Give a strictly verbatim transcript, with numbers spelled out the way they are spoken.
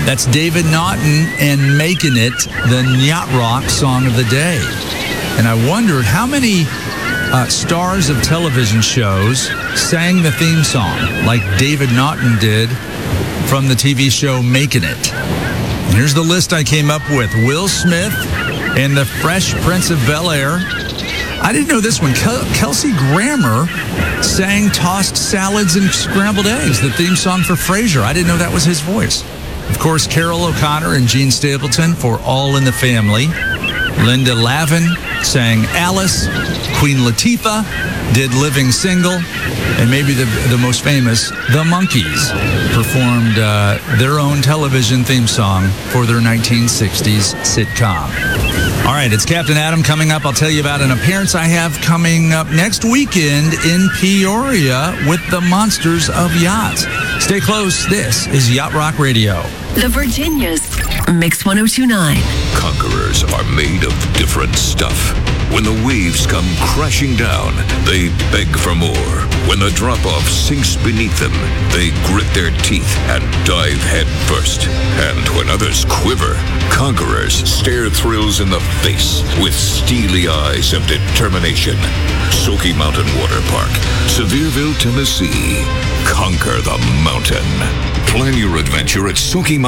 That's David Naughton and Making It, the Yacht Rock song of the day. And I wondered how many uh, stars of television shows sang the theme song like David Naughton did from the T V show Making It. And here's the list I came up with. Will Smith and the Fresh Prince of Bel-Air. I didn't know this one. Kel- Kelsey Grammer sang Tossed Salads and Scrambled Eggs, the theme song for Frasier. I didn't know that was his voice. Of course, Carol O'Connor and Gene Stapleton for All in the Family. Linda Lavin sang Alice. Queen Latifah did Living Single. And maybe the, the most famous, The Monkees, performed uh, their own television theme song for their nineteen sixties sitcom. All right, it's Captain Adam coming up. I'll tell you about an appearance I have coming up next weekend in Peoria with the Monsters of Yachts. Stay close. This is Yacht Rock Radio. The Virginias, Mix one oh two point nine. Conquerors are made of different stuff. When the waves come crashing down, they beg for more. When the drop-off sinks beneath them, they grit their teeth and dive head first. And when others quiver, conquerors stare thrills in the face with steely eyes of determination. Smoky Mountain Water Park, Sevierville, Tennessee. Conquer the mountain. Plan your adventure at Smoky Mountain.